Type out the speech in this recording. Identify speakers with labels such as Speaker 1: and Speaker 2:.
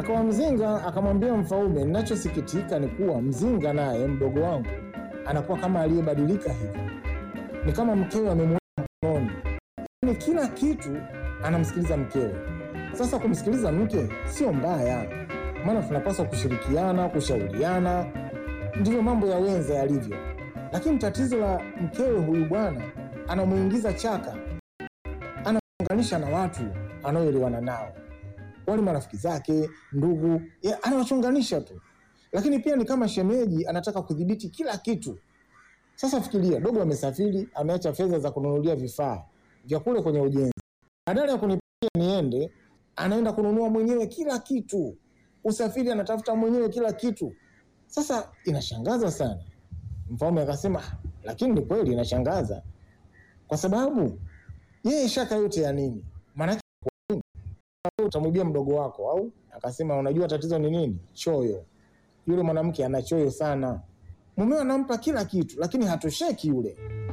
Speaker 1: Mke wa Mzinga akamwambia Mfaume, ninachosikitika ni kuwa Mzinga naye mdogo wangu anakuwa kama aliyebadilika hivi. Ni kama mkewe amemweka mkononi. Ni kila kitu anamsikiliza mkewe. Sasa kumsikiliza mke sio mbaya, maana tunapaswa kushirikiana, kushauriana, ndivyo mambo ya wenza yalivyo. Lakini tatizo la mkewe huyu bwana, anamuingiza chaka, anaunganisha na watu anaoelewana nao, wale marafiki zake, ndugu, anawachunganisha tu. Lakini pia ni kama shemeji anataka kudhibiti kila kitu. Sasa fikiria, dogo amesafiri, ameacha fedha za kununulia vifaa vya kule kwenye ujenzi. Badala ya kunipigia niende, anaenda kununua mwenyewe kila kitu. Usafiri anatafuta mwenyewe kila kitu. Sasa inashangaza sana. Mfaume akasema, lakini ni kweli inashangaza. Kwa sababu yeye shaka yote ya nini? Maana utamwibia mdogo wako au? Akasema, unajua tatizo ni nini? Choyo. Yule mwanamke ana choyo sana. Mumewe anampa kila kitu lakini hatosheki yule.